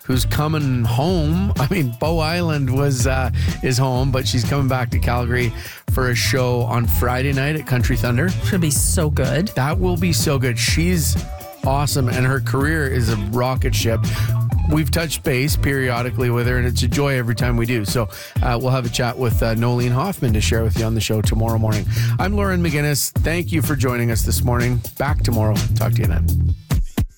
who's coming home. I mean, Bow Island is home, but she's coming back to Calgary for a show on Friday night at Country Thunder. Should be so good. That will be so good. She's awesome, and her career is a rocket ship. We've touched base periodically with her, and it's a joy every time we do. So we'll have a chat with Nolene Hoffman to share with you on the show tomorrow morning. I'm Lauren McGinnis. Thank you for joining us this morning. Back tomorrow. Talk to you then.